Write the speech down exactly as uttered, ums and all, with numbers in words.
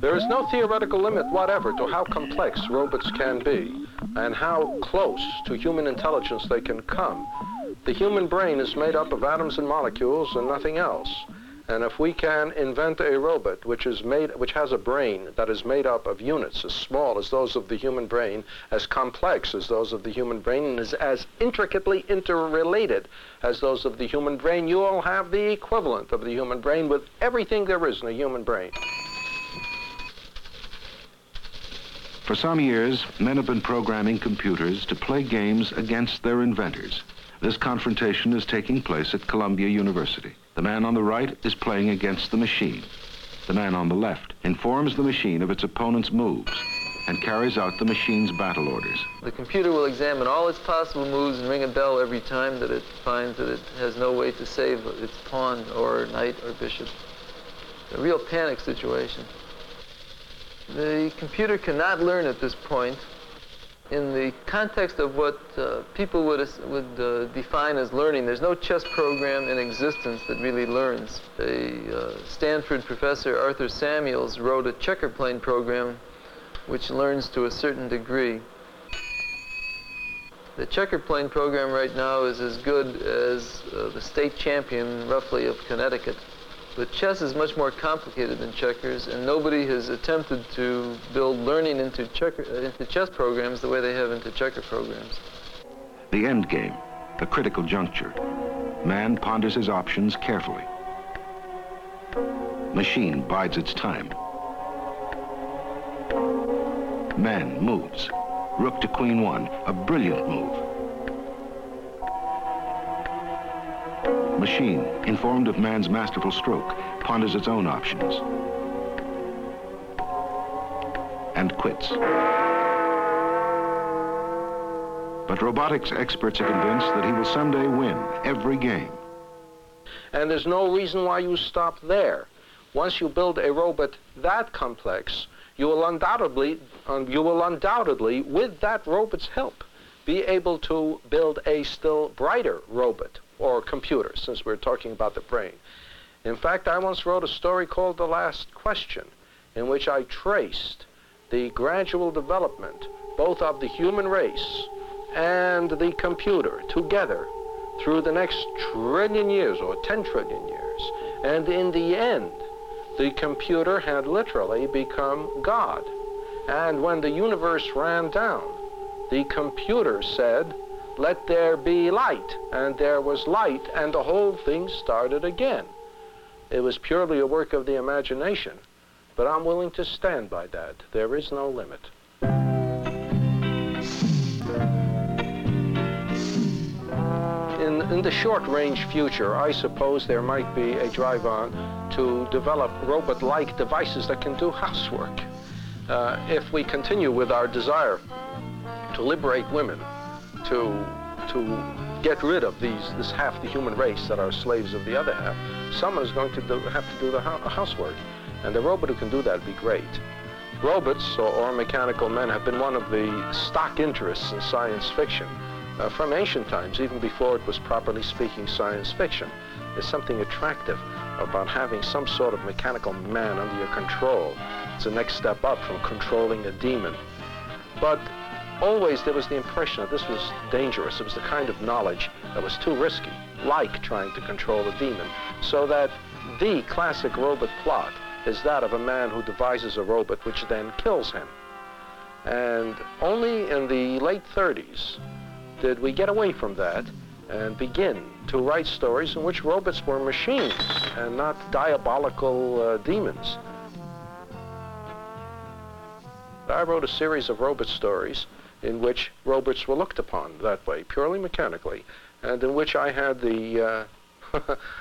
There is no theoretical limit whatever to how complex robots can be and how close to human intelligence they can come. The human brain is made up of atoms and molecules and nothing else. And if we can invent a robot which is made, which has a brain that is made up of units as small as those of the human brain, as complex as those of the human brain, and is as intricately interrelated as those of the human brain, you will have the equivalent of the human brain with everything there is in a human brain. For some years, men have been programming computers to play games against their inventors. This confrontation is taking place at Columbia University. The man on the right is playing against the machine. The man on the left informs the machine of its opponent's moves and carries out the machine's battle orders. The computer will examine all its possible moves and ring a bell every time that it finds that it has no way to save its pawn or knight or bishop. A real panic situation. The computer cannot learn at this point. In the context of what uh, people would, would uh, define as learning, there's no chess program in existence that really learns. A uh, Stanford professor, Arthur Samuels, wrote a checker plane program which learns to a certain degree. The checker plane program right now is as good as uh, the state champion, roughly, of Connecticut. But chess is much more complicated than checkers, and nobody has attempted to build learning into, checker, into chess programs the way they have into checker programs. The end game, a critical juncture. Man ponders his options carefully. Machine bides its time. Man moves. Rook to queen one, a brilliant move. Machine, informed of man's masterful stroke, ponders its own options and quits. But robotics experts are convinced that he will someday win every game. And there's no reason why you stop there. Once you build a robot that complex, you will undoubtedly, um, you will undoubtedly, with that robot's help, be able to build a still brighter robot, or computer, since we're talking about the brain. In fact, I once wrote a story called The Last Question, in which I traced the gradual development both of the human race and the computer together through the next trillion years, or ten trillion years. And in the end, the computer had literally become God. And when the universe ran down, the computer said, "Let there be light," and there was light, and the whole thing started again. It was purely a work of the imagination, but I'm willing to stand by that. There is no limit. In, in the short-range future, I suppose there might be a drive-on to develop robot-like devices that can do housework. Uh, if we continue with our desire to liberate women, to to get rid of these this half the human race that are slaves of the other half, someone is going to do, have to do the housework, and the robot who can do that would be great. Robots or, or mechanical men have been one of the stock interests in science fiction uh, from ancient times, even before it was properly speaking science fiction. There's something attractive about having some sort of mechanical man under your control. It's the next step up from controlling a demon. But always there was the impression that this was dangerous. It was the kind of knowledge that was too risky, like trying to control a demon. So that the classic robot plot is that of a man who devises a robot which then kills him. And only in the late thirties did we get away from that and begin to write stories in which robots were machines and not diabolical uh, demons. I wrote a series of robot stories in which robots were looked upon that way, purely mechanically, and in which I had the, uh,